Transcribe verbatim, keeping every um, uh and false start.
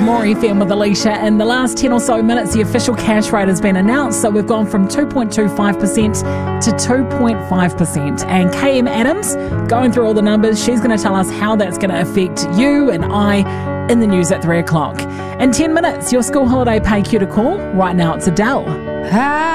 More F M with Alicia. In the last ten or so minutes, the official cash rate has been announced. So we've gone from two point two five percent to two point five percent. And K M Adams, going through all the numbers, she's going to tell us how that's going to affect you and I in the news at three o'clock. In ten minutes, your school holiday pay cue to call. Right now, it's Adele.